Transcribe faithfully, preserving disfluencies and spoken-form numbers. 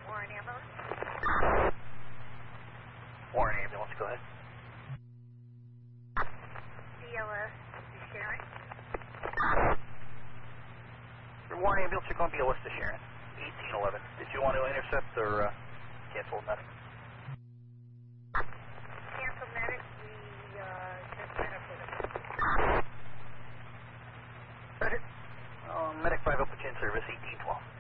Warren Ambulance. Warren Ambulance, go ahead. D L S to Sharon. For Warren Ambulance, you're going to be West to Sharon, eighteen eleven. Did you want to intercept or uh, cancel medic? Cancel medic, we uh, just benefited. Roger. Uh, medic five up in service, eighteen twelve.